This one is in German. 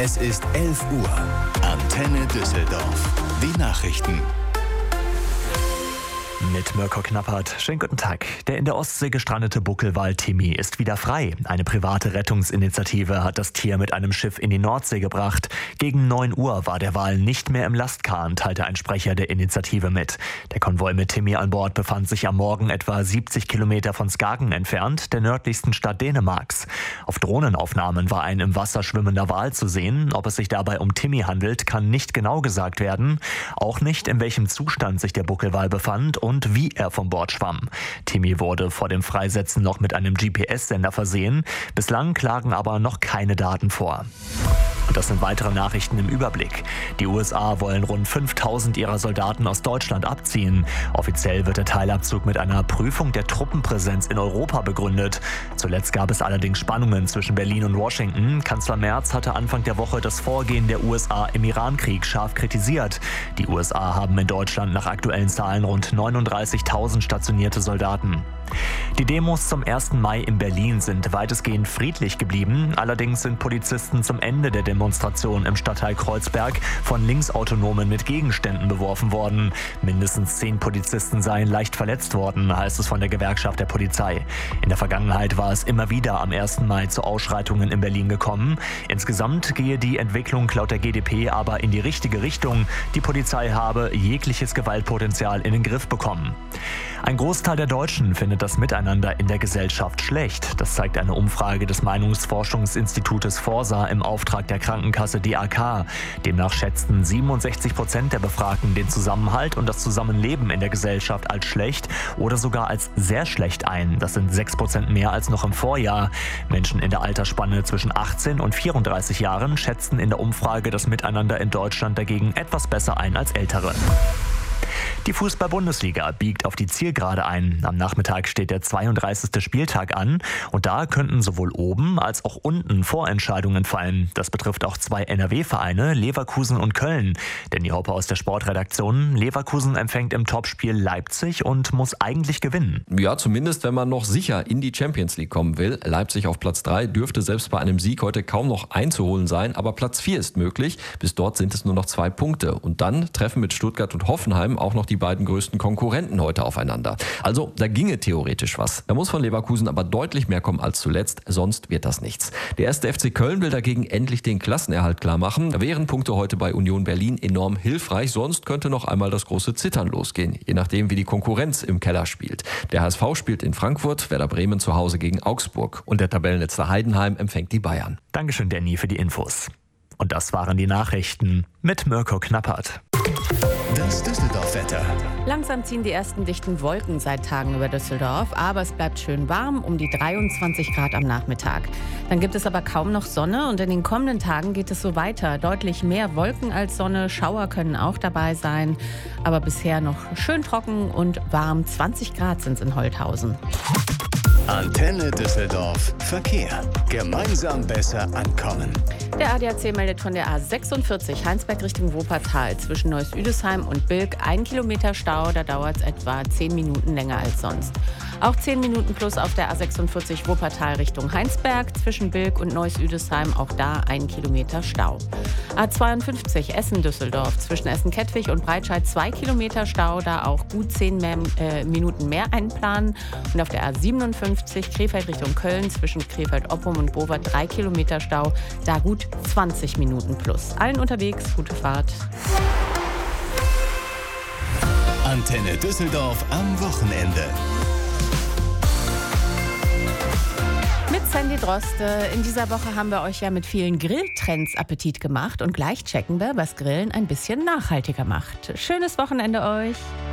Es ist 11 Uhr. Antenne Düsseldorf. Die Nachrichten. Mit Mirko Knappert. Schönen guten Tag. Der in der Ostsee gestrandete Buckelwal Timmy ist wieder frei. Eine private Rettungsinitiative hat das Tier mit einem Schiff in die Nordsee gebracht. Gegen 9 Uhr war der Wal nicht mehr im Lastkahn, teilte ein Sprecher der Initiative mit. Der Konvoi mit Timmy an Bord befand sich am Morgen etwa 70 Kilometer von Skagen entfernt, der nördlichsten Stadt Dänemarks. Auf Drohnenaufnahmen war ein im Wasser schwimmender Wal zu sehen. Ob es sich dabei um Timmy handelt, kann nicht genau gesagt werden. Auch nicht, in welchem Zustand sich der Buckelwal befand und wie er von Bord schwamm. Timmy wurde vor dem Freisetzen noch mit einem GPS-Sender versehen. Bislang lagen aber noch keine Daten vor. Und das sind weitere Nachrichten im Überblick. Die USA wollen rund 5.000 ihrer Soldaten aus Deutschland abziehen. Offiziell wird der Teilabzug mit einer Prüfung der Truppenpräsenz in Europa begründet. Zuletzt gab es allerdings Spannungen zwischen Berlin und Washington. Kanzler Merz hatte Anfang der Woche das Vorgehen der USA im Irankrieg scharf kritisiert. Die USA haben in Deutschland nach aktuellen Zahlen rund 39.000 stationierte Soldaten. Die Demos zum 1. Mai in Berlin sind weitestgehend friedlich geblieben. Allerdings sind Polizisten zum Ende der Demonstration im Stadtteil Kreuzberg von Linksautonomen mit Gegenständen beworfen worden. Mindestens 10 Polizisten seien leicht verletzt worden, heißt es von der Gewerkschaft der Polizei. In der Vergangenheit war es immer wieder am 1. Mai zu Ausschreitungen in Berlin gekommen. Insgesamt gehe die Entwicklung laut der GdP aber in die richtige Richtung. Die Polizei habe jegliches Gewaltpotenzial in den Griff bekommen. Ein Großteil der Deutschen findet das Miteinander in der Gesellschaft schlecht. Das zeigt eine Umfrage des Meinungsforschungsinstitutes Forsa im Auftrag der Krankenkasse DAK. Demnach schätzten 67% der Befragten den Zusammenhalt und das Zusammenleben in der Gesellschaft als schlecht oder sogar als sehr schlecht ein. Das sind 6% mehr als noch im Vorjahr. Menschen in der Altersspanne zwischen 18 und 34 Jahren schätzten in der Umfrage das Miteinander in Deutschland dagegen etwas besser ein als Ältere. Die Fußball-Bundesliga biegt auf die Zielgerade ein. Am Nachmittag steht der 32. Spieltag an und da könnten sowohl oben als auch unten Vorentscheidungen fallen. Das betrifft auch 2 NRW-Vereine, Leverkusen und Köln. Danny Hoppe aus der Sportredaktion. Leverkusen empfängt im Topspiel Leipzig und muss eigentlich gewinnen. Ja, zumindest wenn man noch sicher in die Champions League kommen will. Leipzig auf Platz 3 dürfte selbst bei einem Sieg heute kaum noch einzuholen sein, aber Platz 4 ist möglich. Bis dort sind es nur noch 2 Punkte. Und dann treffen mit Stuttgart und Hoffenheim auch noch die beiden größten Konkurrenten heute aufeinander. Also da ginge theoretisch was. Da muss von Leverkusen aber deutlich mehr kommen als zuletzt, sonst wird das nichts. Der 1. FC Köln will dagegen endlich den Klassenerhalt klar machen. Da wären Punkte heute bei Union Berlin enorm hilfreich, sonst könnte noch einmal das große Zittern losgehen, je nachdem wie die Konkurrenz im Keller spielt. Der HSV spielt in Frankfurt, Werder Bremen zu Hause gegen Augsburg und der Tabellenletzte Heidenheim empfängt die Bayern. Dankeschön, Danny, für die Infos. Und das waren die Nachrichten mit Mirko Knappert. Das Düsseldorf-Wetter. Langsam ziehen die ersten dichten Wolken seit Tagen über Düsseldorf, aber es bleibt schön warm, um die 23 Grad am Nachmittag. Dann gibt es aber kaum noch Sonne und in den kommenden Tagen geht es so weiter. Deutlich mehr Wolken als Sonne, Schauer können auch dabei sein, aber bisher noch schön trocken und warm. 20 Grad sind es in Holthausen. Antenne Düsseldorf. Verkehr. Gemeinsam besser ankommen. Der ADAC meldet von der A46 Heinsberg Richtung Wuppertal zwischen Neuss-Üdesheim und Bilk 1 Kilometer Stau. Da dauert es etwa 10 Minuten länger als sonst. Auch 10 Minuten plus auf der A46 Wuppertal Richtung Heinsberg zwischen Bilk und Neuss-Üdesheim. Auch da 1 Kilometer Stau. A52 Essen-Düsseldorf zwischen Essen-Kettwig und Breitscheid 2 Kilometer Stau. Da auch gut 10 Minuten mehr einplanen. Und auf der A57 Krefeld Richtung Köln zwischen Krefeld-Oppum und Bovert 3 Kilometer Stau. Da gut 20 Minuten plus. Allen unterwegs, gute Fahrt. Antenne Düsseldorf am Wochenende. Mit Sandy Droste. In dieser Woche haben wir euch ja mit vielen Grilltrends Appetit gemacht und gleich checken wir, was Grillen ein bisschen nachhaltiger macht. Schönes Wochenende euch!